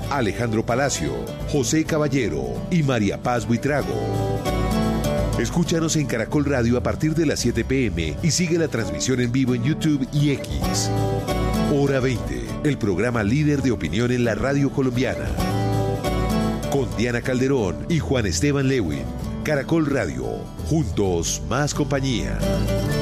Alejandro Palacio, José Caballero y María Paz Buitrago. Escúchanos en Caracol Radio a partir de las 7 p.m. y sigue la transmisión en vivo en YouTube y X. Hora 20, el programa líder de opinión en la radio colombiana. Con Diana Calderón y Juan Esteban Lewin. Caracol Radio, juntos más compañía.